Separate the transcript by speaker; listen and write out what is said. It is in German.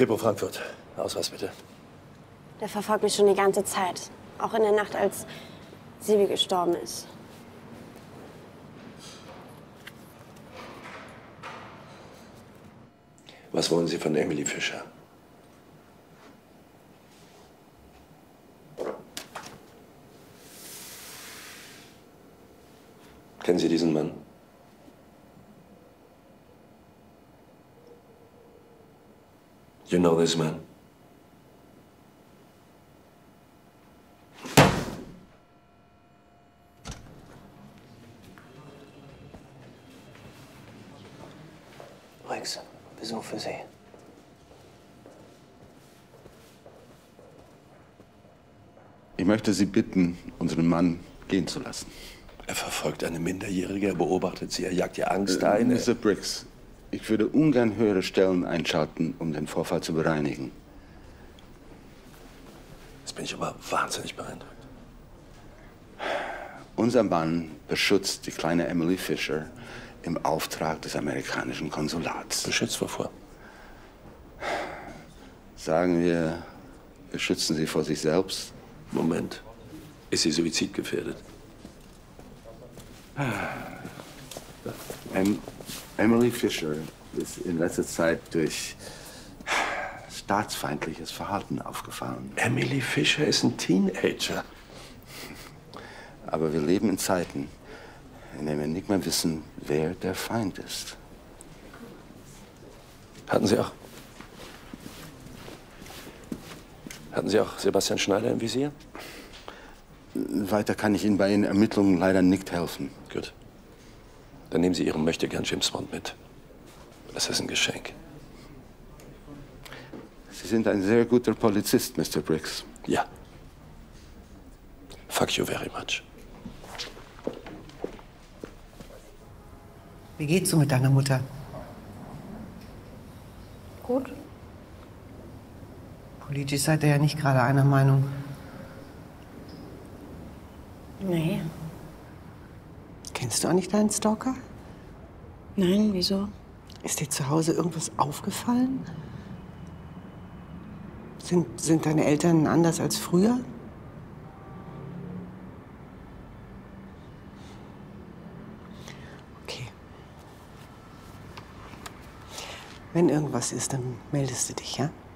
Speaker 1: Kripo Frankfurt. Ausweis bitte.
Speaker 2: Der verfolgt mich schon die ganze Zeit. Auch in der Nacht, als Sibi gestorben ist.
Speaker 1: Was wollen Sie von Emily Fischer? Kennen Sie diesen Mann? You know this man?
Speaker 3: Rex, Besuch für Sie.
Speaker 4: Ich möchte Sie bitten, unseren Mann gehen zu lassen.
Speaker 1: Er verfolgt eine Minderjährige, er beobachtet sie, er jagt ihr Angst ein.
Speaker 4: Mr. Briggs, ich würde ungern höhere Stellen einschalten, um den Vorfall zu bereinigen.
Speaker 1: Jetzt bin ich aber wahnsinnig beeindruckt.
Speaker 4: Unser Mann beschützt die kleine Emily Fisher im Auftrag des amerikanischen Konsulats.
Speaker 1: Beschützt wovor?
Speaker 4: Sagen wir, wir schützen sie vor sich selbst?
Speaker 1: Moment. Ist sie suizidgefährdet?
Speaker 4: Emily Fisher ist in letzter Zeit durch staatsfeindliches Verhalten aufgefallen.
Speaker 1: Emily Fisher ist ein Teenager.
Speaker 4: Aber wir leben in Zeiten, in denen wir nicht mehr wissen, wer der Feind ist.
Speaker 1: Hatten Sie auch Sebastian Schneider im Visier?
Speaker 4: Weiter kann ich Ihnen bei Ihren Ermittlungen leider nicht helfen.
Speaker 1: Gut. Dann nehmen Sie Ihren Möchtegern James Bond mit. Das ist ein Geschenk.
Speaker 4: Sie sind ein sehr guter Polizist, Mr. Briggs.
Speaker 1: Ja. Fuck you very much.
Speaker 5: Wie geht's so mit deiner Mutter?
Speaker 2: Gut.
Speaker 5: Politisch seid ihr ja nicht gerade einer Meinung.
Speaker 2: Nee.
Speaker 5: Kennst du eigentlich deinen Stalker?
Speaker 2: Nein, wieso?
Speaker 5: Ist dir zu Hause irgendwas aufgefallen? Sind deine Eltern anders als früher? Okay. Wenn irgendwas ist, dann meldest du dich, ja?